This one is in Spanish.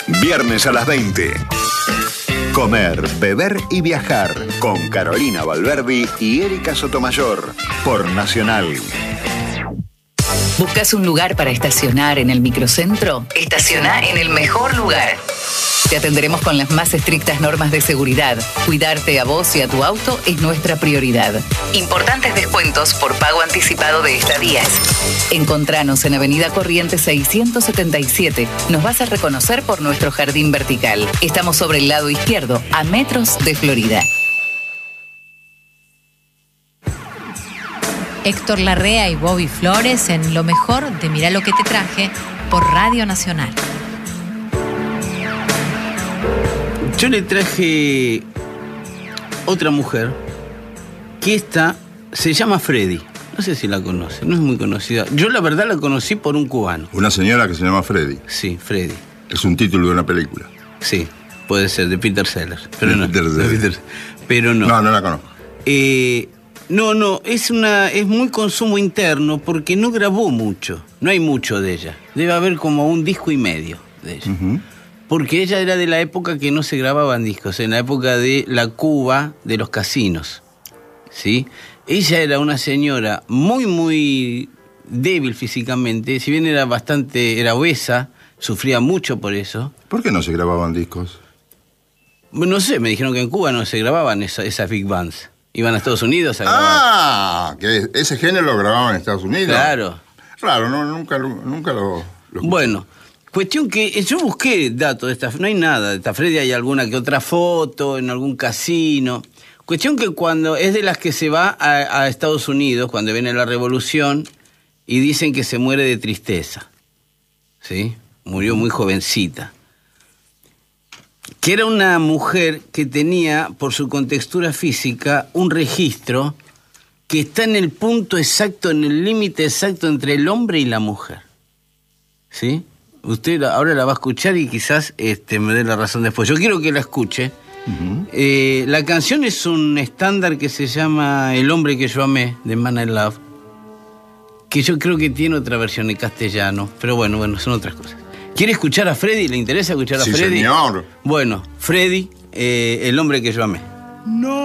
Viernes a las 20. Comer, beber y viajar con Carolina Valverdi y Erika Sotomayor por Nacional. ¿Buscas un lugar para estacionar en el microcentro? Estaciona en el mejor lugar. Te atenderemos con las más estrictas normas de seguridad. Cuidarte a vos y a tu auto es nuestra prioridad. Importantes descuentos por pago anticipado de estadías. Encontranos en Avenida Corrientes 677. Nos vas a reconocer por nuestro jardín vertical. Estamos sobre el lado izquierdo, a metros de Florida. Héctor Larrea y Bobby Flores en Lo Mejor de Mirá lo que te traje por Radio Nacional. Yo le traje otra mujer que esta se llama Freddy. No sé si la conoce, no es muy conocida. Yo la verdad la conocí por un cubano. Una señora que se llama Freddy. Sí, Freddy. Es un título de una película. Sí, puede ser, de Peter Sellers. Pero no. Pero no. No la conozco. No, es muy consumo interno porque no grabó mucho. No hay mucho de ella. Debe haber como un disco y medio de ella. Uh-huh. Porque ella era de la época que no se grababan discos, en la época de la Cuba de los casinos, ¿sí? Ella era una señora muy, muy débil físicamente, si bien era obesa, sufría mucho por eso. ¿Por qué no se grababan discos? No sé, me dijeron que en Cuba no se grababan esas big bands. Iban a Estados Unidos a grabar. Que ese género lo grababan en Estados Unidos. Claro. Raro, no, nunca lo escuché. Bueno. Cuestión que yo busqué datos de esta, no hay nada de esta Freddy, hay alguna que otra foto en algún casino. Cuestión que cuando es de las que se va a Estados Unidos, cuando viene la revolución, y dicen que se muere de tristeza. ¿Sí? Murió muy jovencita. Que era una mujer que tenía, por su contextura física, un registro que está en el punto exacto, en el límite exacto entre el hombre y la mujer. ¿Sí? Usted ahora la va a escuchar y quizás me dé la razón después. Yo quiero que la escuche. Uh-huh. La canción es un estándar que se llama El hombre que yo amé, de Man I Love, que yo creo que tiene otra versión en castellano, pero bueno, son otras cosas. ¿Quiere escuchar a Freddy? ¿Le interesa escuchar a Freddy? Sí, señor. Bueno, Freddy, El hombre que yo amé. No.